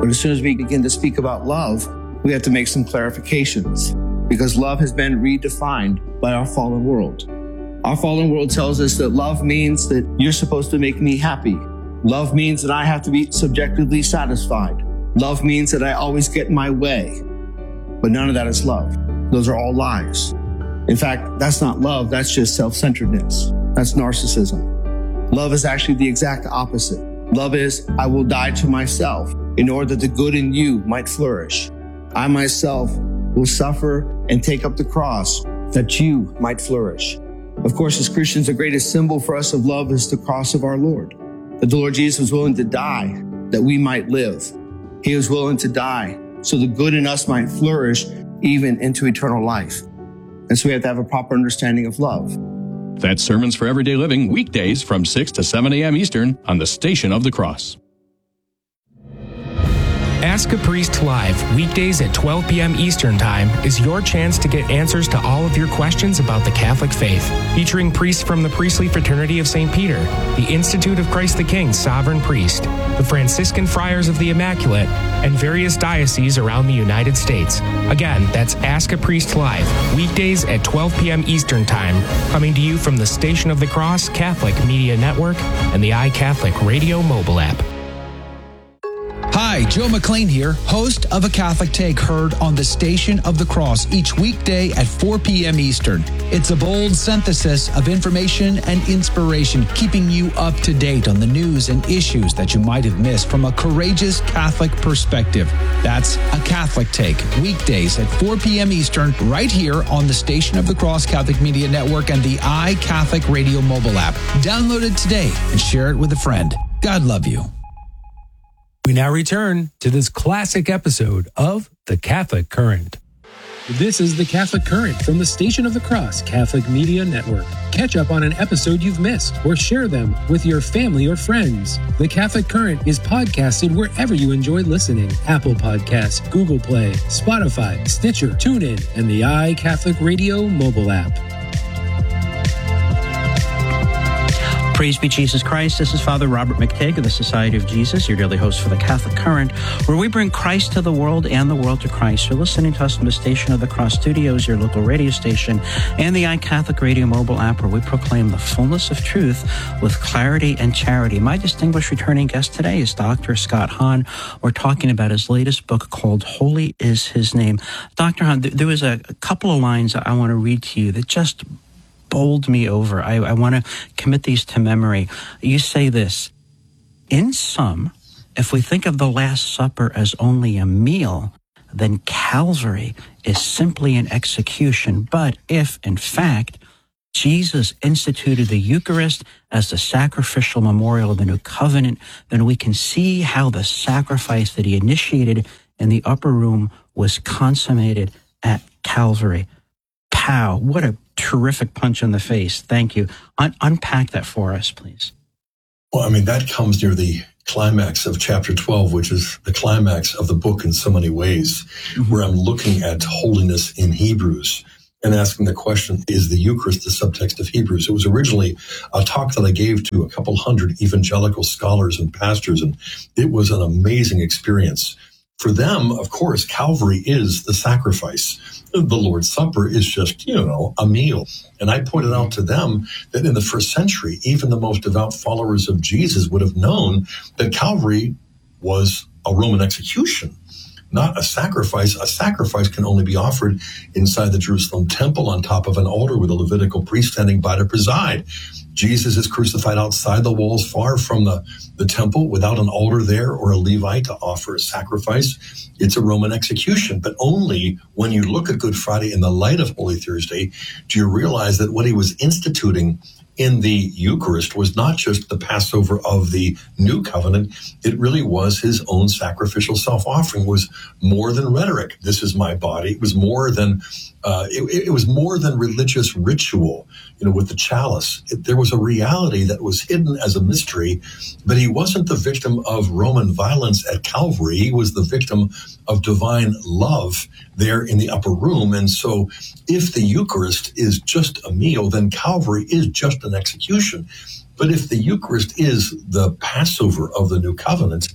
But as soon as we begin to speak about love, we have to make some clarifications because love has been redefined by our fallen world. Our fallen world tells us that love means that you're supposed to make me happy. Love means that I have to be subjectively satisfied. Love means that I always get my way. But none of that is love. Those are all lies. In fact, that's not love. That's just self-centeredness. That's narcissism. Love is actually the exact opposite. Love is, I will die to myself in order that the good in you might flourish. I myself will suffer and take up the cross that you might flourish. Of course, as Christians, the greatest symbol for us of love is the cross of our Lord. That the Lord Jesus was willing to die that we might live. He was willing to die so the good in us might flourish even into eternal life. And so we have to have a proper understanding of love. That's Sermons for Everyday Living, weekdays from 6 to 7 a.m. Eastern on the Station of the Cross. Ask a Priest Live, weekdays at 12 p.m. Eastern Time, is your chance to get answers to all of your questions about the Catholic faith. Featuring priests from the Priestly Fraternity of St. Peter, the Institute of Christ the King Sovereign Priest, the Franciscan Friars of the Immaculate, and various dioceses around the United States. Again, that's Ask a Priest Live, weekdays at 12 p.m. Eastern Time, coming to you from the Station of the Cross Catholic Media Network and the iCatholic Radio mobile app. Hi, Joe McLean here, host of A Catholic Take, heard on the Station of the Cross each weekday at 4 p.m. Eastern. It's a bold synthesis of information and inspiration, keeping you up to date on the news and issues that you might have missed from a courageous Catholic perspective. That's A Catholic Take, weekdays at 4 p.m. Eastern, right here on the Station of the Cross Catholic Media Network and the iCatholic Radio mobile app. Download it today and share it with a friend. God love you. We now return to this classic episode of The Catholic Current. This is The Catholic Current from the Station of the Cross Catholic Media Network. Catch up on an episode you've missed or share them with your family or friends. The Catholic Current is podcasted wherever you enjoy listening. Apple Podcasts, Google Play, Spotify, Stitcher, TuneIn, and the iCatholic Radio mobile app. Praise be Jesus Christ. This is Father Robert McTague of the Society of Jesus, your daily host for the Catholic Current, where we bring Christ to the world and the world to Christ. You're listening to us from the Station of the Cross Studios, your local radio station, and the iCatholic Radio mobile app, where we proclaim the fullness of truth with clarity and charity. My distinguished returning guest today is Dr. Scott Hahn. We're talking about his latest book called Holy is His Name. Dr. Hahn, there was a couple of lines I want to read to you that just bowled me over. I want to commit these to memory. You say this: in sum, if we think of the Last Supper as only a meal, then Calvary is simply an execution. But if, in fact, Jesus instituted the Eucharist as the sacrificial memorial of the new covenant, then we can see how the sacrifice that he initiated in the upper room was consummated at Calvary. Pow, what a terrific punch in the face. Thank you. Unpack that for us, please. Well, I mean, that comes near the climax of chapter 12, which is the climax of the book in so many ways, where I'm looking at holiness in Hebrews and asking the question, is the Eucharist the subtext of Hebrews? It was originally a talk that I gave to a couple hundred evangelical scholars and pastors, and it was an amazing experience. For them, of course, Calvary is the sacrifice. The Lord's Supper is just, a meal. And I pointed out to them that in the first century, even the most devout followers of Jesus would have known that Calvary was a Roman execution, not a sacrifice. A sacrifice can only be offered inside the Jerusalem temple on top of an altar with a Levitical priest standing by to preside. Jesus is crucified outside the walls, far from the temple, without an altar there or a Levite to offer a sacrifice. It's a Roman execution, but only when you look at Good Friday in the light of Holy Thursday do you realize that what he was instituting in the Eucharist was not just the Passover of the New Covenant. It really was his own sacrificial self-offering. Was more than rhetoric. This is my body. It was more than it was more than religious ritual. With the chalice, there was a reality that was hidden as a mystery. But he wasn't the victim of Roman violence at Calvary. He was the victim of divine love there in the upper room. And so, if the Eucharist is just a meal, then Calvary is just an execution. But if the Eucharist is the Passover of the New Covenant,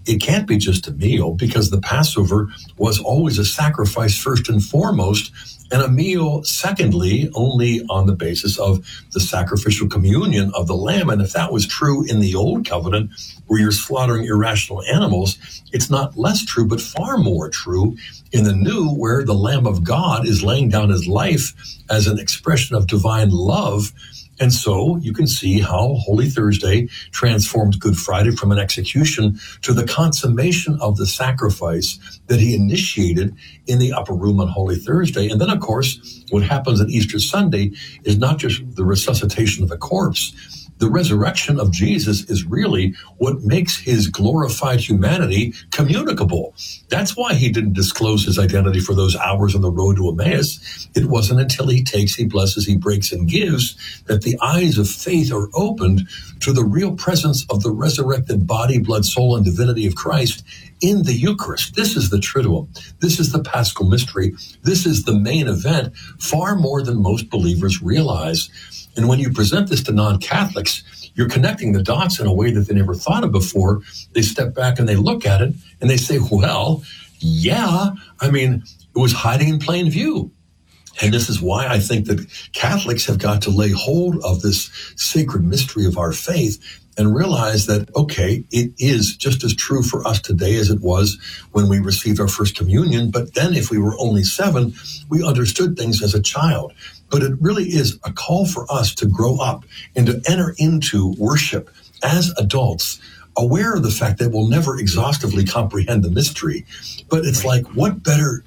it can't be just a meal, because the Passover was always a sacrifice first and foremost, and a meal, secondly, only on the basis of the sacrificial communion of the lamb. And if that was true in the old covenant, where you're slaughtering irrational animals, it's not less true, but far more true in the new, where the Lamb of God is laying down his life as an expression of divine love. And so you can see how Holy Thursday transforms Good Friday from an execution to the consummation of the sacrifice that he initiated in the upper room on Holy Thursday. And then, of course, what happens on Easter Sunday is not just the resuscitation of the corpse. The resurrection of Jesus is really what makes his glorified humanity communicable. That's why he didn't disclose his identity for those hours on the road to Emmaus. It wasn't until he takes, he blesses, he breaks, and gives that the eyes of faith are opened to the real presence of the resurrected body, blood, soul, and divinity of Christ in the Eucharist. This is the Triduum. This is the Paschal mystery. This is the main event, far more than most believers realize. And when you present this to non-Catholics, you're connecting the dots in a way that they never thought of before. They step back and they look at it and they say, well, yeah, I mean, it was hiding in plain view. And this is why I think that Catholics have got to lay hold of this sacred mystery of our faith and realize that, okay, it is just as true for us today as it was when we received our first communion. But then if we were only 7, we understood things as a child. But it really is a call for us to grow up and to enter into worship as adults, aware of the fact that we'll never exhaustively comprehend the mystery. But it's like, what better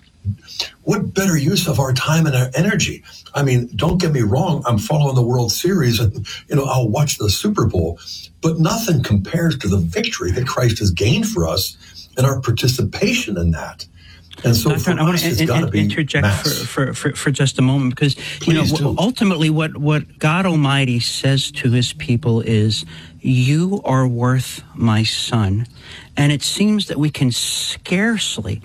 use of our time and our energy? I mean, don't get me wrong, I'm following the World Series and, I'll watch the Super Bowl, but nothing compares to the victory that Christ has gained for us and our participation in that. And so Dr. I want to interject for just a moment, because ultimately what God Almighty says to his people is, you are worth my son. And it seems that we can scarcely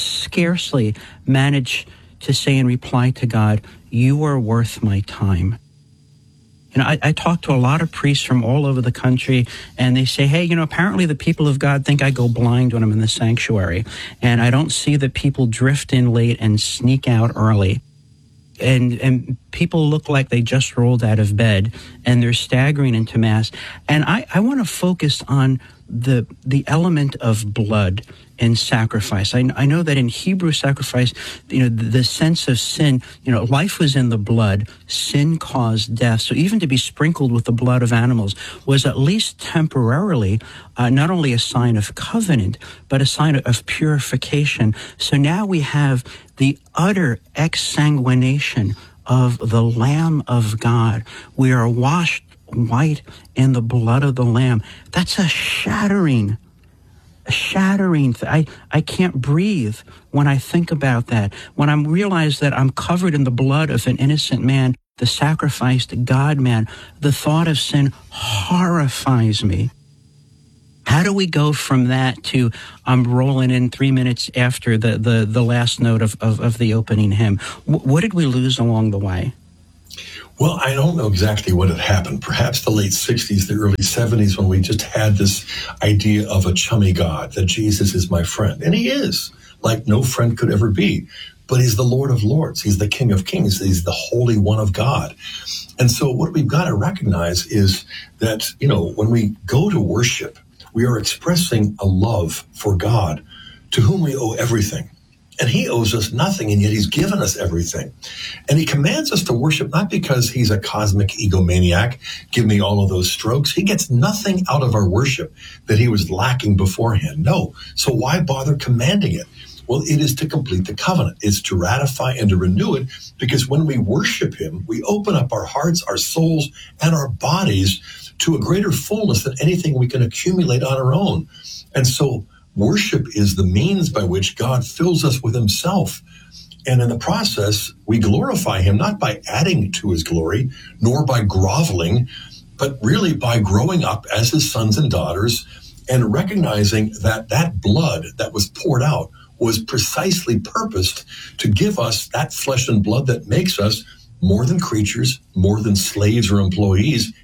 manage to say in reply to God, you are worth my time. I talk to a lot of priests from all over the country, and they say, hey, apparently the people of God think I go blind when I'm in the sanctuary, and I don't see that people drift in late and sneak out early. And people look like they just rolled out of bed, and they're staggering into Mass. And I want to focus on the element of blood in sacrifice. I know that in Hebrew sacrifice, the sense of sin, life was in the blood, sin caused death. So even to be sprinkled with the blood of animals was at least temporarily not only a sign of covenant, but a sign of purification. So now we have the utter exsanguination of the Lamb of God. We are washed white in the blood of the Lamb. That's a shattering. I can't breathe when I think about that. When I realize that I'm covered in the blood of an innocent man, the sacrificed God-man, the thought of sin horrifies me. How do we go from that to I'm rolling in 3 minutes after the last note of the opening hymn? What did we lose along the way? Well, I don't know exactly what had happened. Perhaps the late 60s, the early 70s, when we just had this idea of a chummy God, that Jesus is my friend. And he is, like no friend could ever be. But he's the Lord of Lords. He's the King of Kings. He's the Holy One of God. And so what we've got to recognize is that, when we go to worship, we are expressing a love for God, to whom we owe everything. And he owes us nothing, and yet he's given us everything. And he commands us to worship not because he's a cosmic egomaniac, give me all of those strokes. He gets nothing out of our worship that he was lacking beforehand. No. So why bother commanding it? Well, it is to complete the covenant. It's to ratify and to renew it, because when we worship him, we open up our hearts, our souls, and our bodies to a greater fullness than anything we can accumulate on our own. And so worship is the means by which God fills us with himself. And in the process, we glorify him not by adding to his glory, nor by groveling, but really by growing up as his sons and daughters and recognizing that that blood that was poured out was precisely purposed to give us that flesh and blood that makes us more than creatures, more than slaves or employees,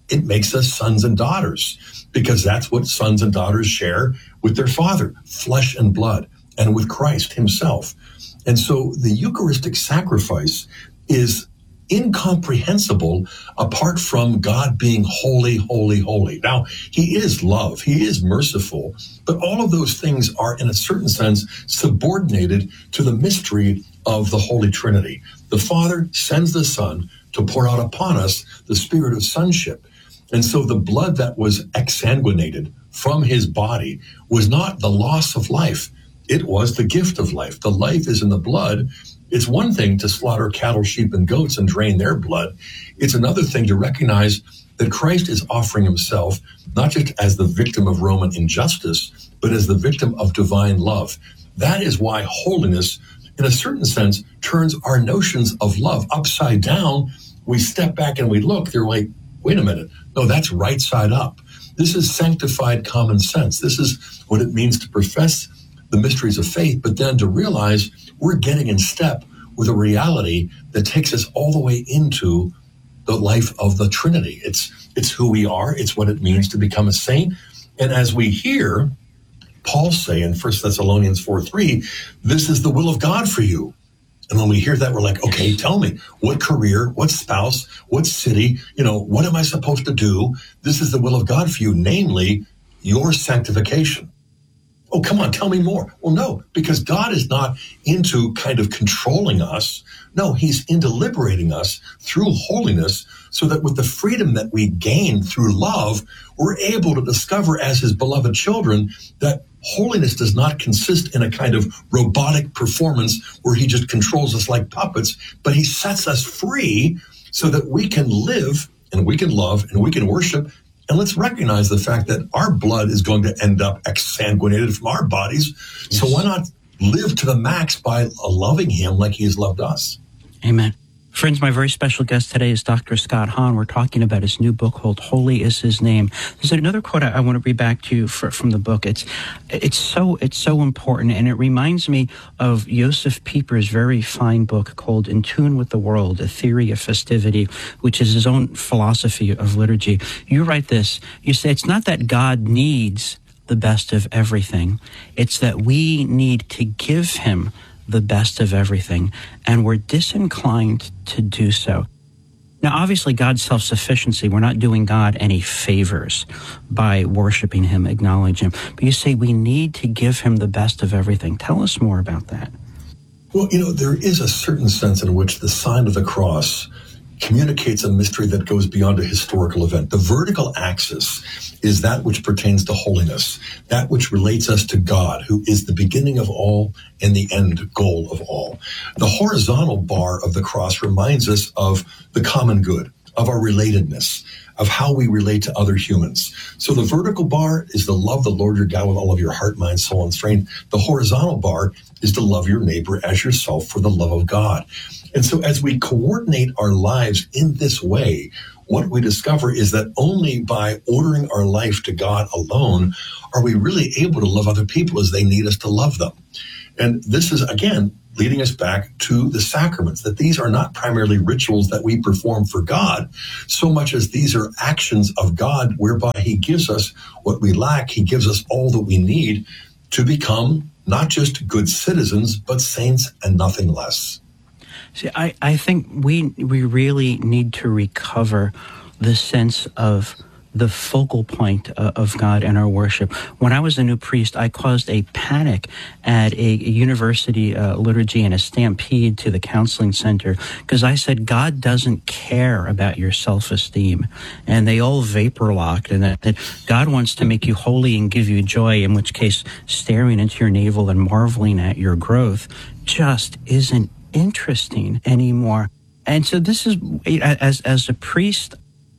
it makes us sons and daughters, because that's what sons and daughters share with their Father, flesh and blood, and with Christ himself. And so the Eucharistic sacrifice is incomprehensible apart from God being holy, holy, holy. Now, he is love, he is merciful, but all of those things are, in a certain sense, subordinated to the mystery of the Holy Trinity. The Father sends the Son to pour out upon us the spirit of sonship. And so the blood that was exsanguinated from his body was not the loss of life. It was the gift of life. The life is in the blood. It's one thing to slaughter cattle, sheep, and goats and drain their blood. It's another thing to recognize that Christ is offering himself not just as the victim of Roman injustice, but as the victim of divine love. That is why holiness, in a certain sense, turns our notions of love upside down. We step back and we look, they're like, wait a minute, no, that's right side up. This is sanctified common sense. This is what it means to profess the mysteries of faith, but then to realize we're getting in step with a reality that takes us all the way into the life of the Trinity. It's who we are. It's what it means to become a saint. And as we hear Paul say in 1 Thessalonians 4:3, this is the will of God for you. And when we hear that, we're like, okay, tell me, what career, what spouse, what city, what am I supposed to do? This is the will of God for you, namely your sanctification. Oh, come on, tell me more. Well, no, because God is not into kind of controlling us. No, he's into liberating us through holiness, so that with the freedom that we gain through love, we're able to discover as his beloved children that holiness does not consist in a kind of robotic performance where he just controls us like puppets, but he sets us free so that we can live and we can love and we can worship. And let's recognize the fact that our blood is going to end up exsanguinated from our bodies. Yes. So why not live to the max by loving him like he has loved us? Amen. Friends, my very special guest today is Dr. Scott Hahn. We're talking about his new book called Holy is His Name. There's another quote I want to read back to you from the book. It's so important, and it reminds me of Josef Pieper's very fine book called In Tune with the World, A Theory of Festivity, which is his own philosophy of liturgy. You write this. You say, it's not that God needs the best of everything. It's that we need to give him the best of everything, and we're disinclined to do so. Now, obviously, God's self-sufficiency, we're not doing God any favors by worshiping him, acknowledging him. But you say we need to give him the best of everything. Tell us more about that. Well, there is a certain sense in which the sign of the cross communicates a mystery that goes beyond a historical event. The vertical axis is that which pertains to holiness, that which relates us to God, who is the beginning of all and the end goal of all. The horizontal bar of the cross reminds us of the common good, of our relatedness, of how we relate to other humans. So the vertical bar is to love the Lord your God with all of your heart, mind, soul, and strength. The horizontal bar is to love your neighbor as yourself for the love of God. And so as we coordinate our lives in this way, what we discover is that only by ordering our life to God alone are we really able to love other people as they need us to love them. And this is, again, leading us back to the sacraments, that these are not primarily rituals that we perform for God, so much as these are actions of God whereby he gives us what we lack. He gives us all that we need to become not just good citizens, but saints and nothing less. See, I think we really need to recover the sense of the focal point of God in our worship. When I was a new priest, I caused a panic at a university liturgy and a stampede to the counseling center because I said, God doesn't care about your self-esteem. And they all vapor locked, and that God wants to make you holy and give you joy, in which case staring into your navel and marveling at your growth just isn't interesting anymore. And so this is, as a priest,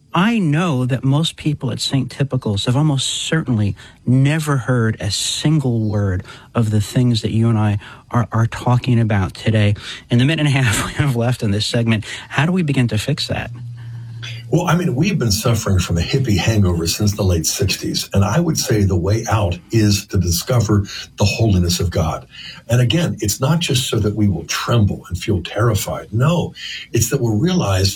I know that most people at St. Typicals have almost certainly never heard a single word of the things that you and I are talking about today. In the minute and a half we have left in this segment, how do we begin to fix that? Well, we've been suffering from a hippie hangover since the late 60s. And I would say the way out is to discover the holiness of God. And again, it's not just so that we will tremble and feel terrified. No, it's that we'll realize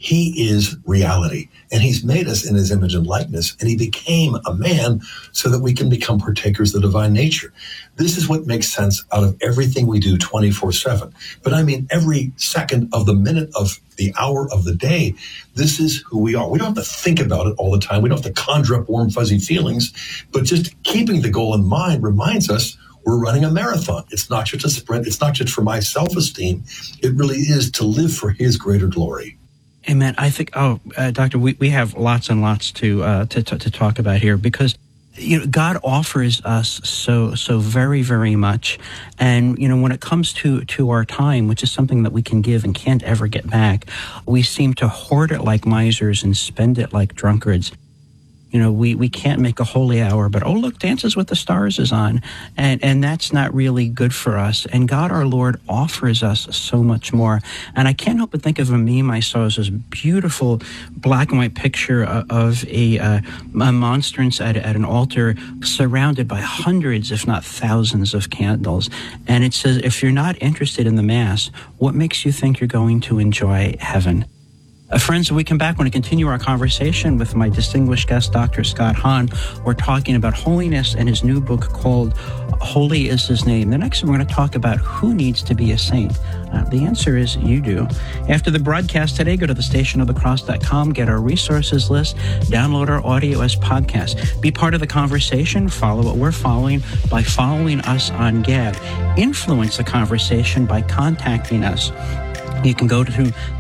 He is reality, and he's made us in his image and likeness, and he became a man so that we can become partakers of the divine nature. This is what makes sense out of everything we do 24/7. But I mean, every second of the minute of the hour of the day, this is who we are. We don't have to think about it all the time. We don't have to conjure up warm, fuzzy feelings, but just keeping the goal in mind reminds us we're running a marathon. It's not just a sprint. It's not just for my self-esteem. It really is to live for his greater glory. Amen. I think, Doctor, we have lots and lots to talk about here, because God offers us so very, very much. And, when it comes to our time, which is something that we can give and can't ever get back, we seem to hoard it like misers and spend it like drunkards. We can't make a holy hour, but, look, Dances with the Stars is on. And that's not really good for us. And God, our Lord, offers us so much more. And I can't help but think of a meme I saw. It was this beautiful black and white picture of a monstrance at an altar surrounded by hundreds, if not thousands, of candles. And it says, if you're not interested in the Mass, what makes you think you're going to enjoy heaven? Friends, when we come back, I want to continue our conversation with my distinguished guest, Dr. Scott Hahn. We're talking about holiness and his new book called Holy is His Name. The next, we're going to talk about who needs to be a saint. The answer is you do. After the broadcast today, go to thestationofthecross.com, get our resources list, download our audio as podcast. Be part of the conversation. Follow what we're following by following us on Gab. Influence the conversation by contacting us. You can go to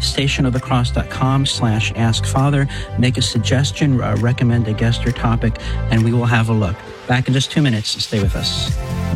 stationofthecross.com/askfather, make a suggestion, recommend a guest or topic, and we will have a look. Back in just 2 minutes. Stay with us.